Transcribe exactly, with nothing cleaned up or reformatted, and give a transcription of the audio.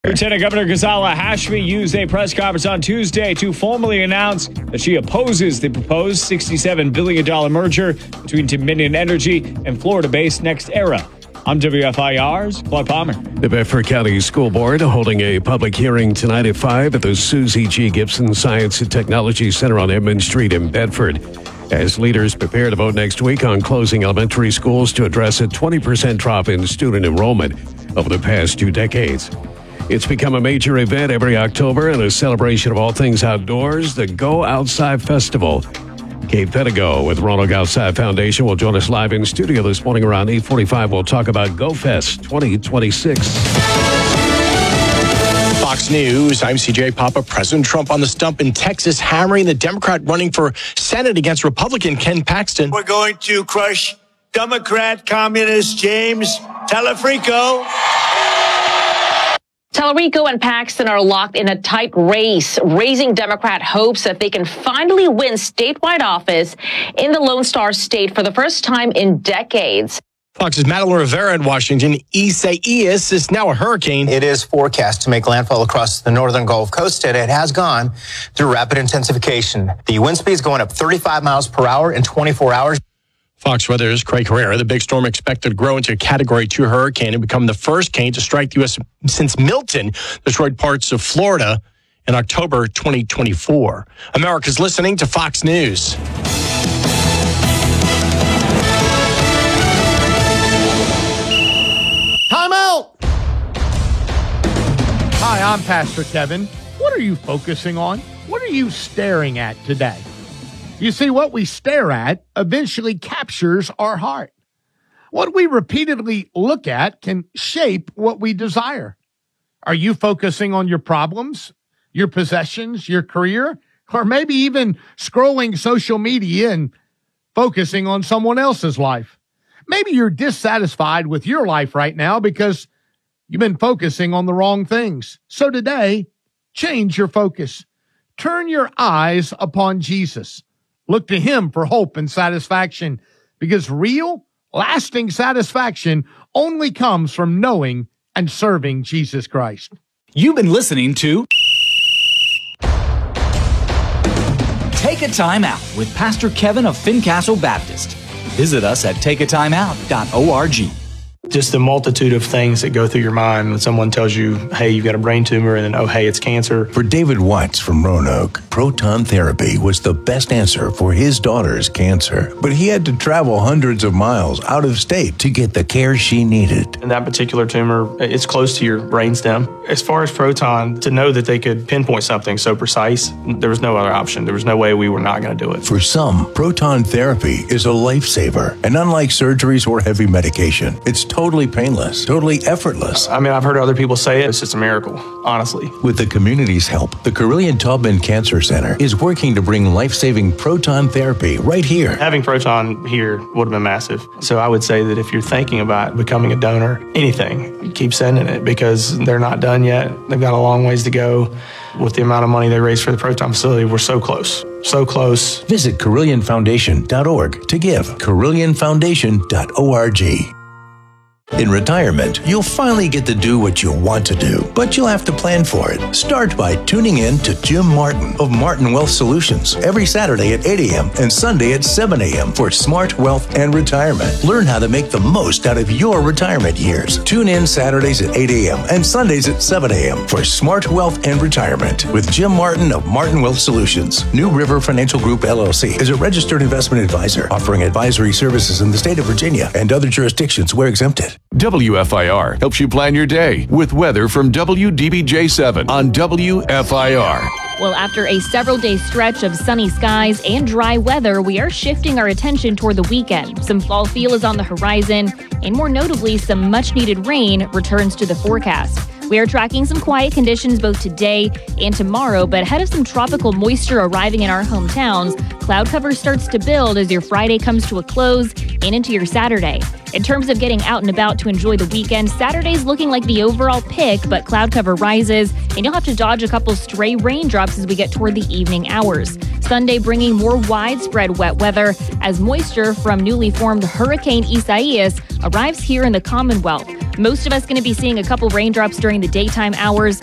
Lieutenant Governor Ghazala Hashmi used a press conference on Tuesday to formally announce that she opposes the proposed sixty-seven billion dollars merger between Dominion Energy and Florida-based NextEra. I'm W F I R's Claude Palmer. The Bedford County School Board holding a public hearing tonight at five at the Susie G. Gibson Science and Technology Center on Edmond Street in Bedford, as leaders prepare to vote next week on closing elementary schools to address a twenty percent drop in student enrollment over the past two decades. It's become a major event every October and a celebration of all things outdoors, the Go Outside Festival. Kate Pettigo with Roanoke Outside Foundation will join us live in studio this morning around eight forty-five. We'll talk about Go Fest twenty twenty-six. Fox News, I'm C J Papa. President Trump on the stump in Texas, hammering the Democrat running for Senate against Republican Ken Paxton. We're going to crush Democrat communist James Telefrico. Tallarico and Paxton are locked in a tight race, raising Democrat hopes that they can finally win statewide office in the Lone Star State for the first time in decades. Fox's Madeline Rivera in Washington. Isaias is now a hurricane. It is forecast to make landfall across the northern Gulf Coast, and it has gone through rapid intensification. The wind speed is going up thirty-five miles per hour in twenty-four hours. Fox Weather's Craig Herrera. The big storm expected to grow into a Category two hurricane and become the first cane to strike the U S since Milton destroyed parts of Florida in October twenty twenty-four. America's listening to Fox News. Time out! Hi, I'm Pastor Kevin. What are you focusing on? What are you staring at today? You see, what we stare at eventually captures our heart. What we repeatedly look at can shape what we desire. Are you focusing on your problems, your possessions, your career, or maybe even scrolling social media and focusing on someone else's life? Maybe you're dissatisfied with your life right now because you've been focusing on the wrong things. So today, change your focus. Turn your eyes upon Jesus. Look to him for hope and satisfaction, because real, lasting satisfaction only comes from knowing and serving Jesus Christ. You've been listening to Take a Time Out with Pastor Kevin of Fincastle Baptist. Visit us at take a time out dot org. Just the multitude of things that go through your mind when someone tells you, hey, you've got a brain tumor, and then, oh, hey, it's cancer. For David Watts from Roanoke, proton therapy was the best answer for his daughter's cancer. But he had to travel hundreds of miles out of state to get the care she needed. And that particular tumor, it's close to your brainstem. As far as proton, to know that they could pinpoint something so precise, there was no other option. There was no way we were not going to do it. For some, proton therapy is a lifesaver. And unlike surgeries or heavy medication, it's totally painless, totally effortless. I mean, I've heard other people say it. It's just a miracle, honestly. With the community's help, the Carillion Taubman Cancer Center is working to bring life-saving proton therapy right here. Having proton here would have been massive. So I would say that if you're thinking about becoming a donor, anything, keep sending it, because they're not done yet. They've got a long ways to go. With the amount of money they raised for the proton facility, we're so close. So close. Visit Carillion Foundation dot org to give. Carillion Foundation dot org. In retirement, you'll finally get to do what you want to do, but you'll have to plan for it. Start by tuning in to Jim Martin of Martin Wealth Solutions every Saturday at eight a.m. and Sunday at seven a.m. for Smart Wealth and Retirement. Learn how to make the most out of your retirement years. Tune in Saturdays at eight a.m. and Sundays at seven a.m. for Smart Wealth and Retirement with Jim Martin of Martin Wealth Solutions. New River Financial Group, L L C is a registered investment advisor offering advisory services in the state of Virginia and other jurisdictions where exempted. W F I R helps you plan your day with weather from W D B J seven on W F I R. Well, after a several-day stretch of sunny skies and dry weather, we are shifting our attention toward the weekend. Some fall feel is on the horizon, and more notably, some much-needed rain returns to the forecast. We are tracking some quiet conditions both today and tomorrow, but ahead of some tropical moisture arriving in our hometowns, cloud cover starts to build as your Friday comes to a close and into your Saturday. In terms of getting out and about to enjoy the weekend, Saturday's looking like the overall pick, but cloud cover rises, and you'll have to dodge a couple stray raindrops as we get toward the evening hours. Sunday bringing more widespread wet weather as moisture from newly formed Hurricane Isaias arrives here in the Commonwealth. Most of us going to be seeing a couple raindrops during the daytime hours.